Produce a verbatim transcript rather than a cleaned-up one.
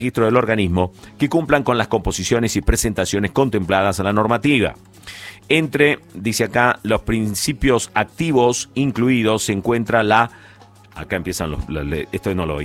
registro del organismo que cumplan con las composiciones y presentaciones contempladas en la normativa. Entre, dice acá, los principios activos incluidos se encuentra la... Acá empiezan los... esto no lo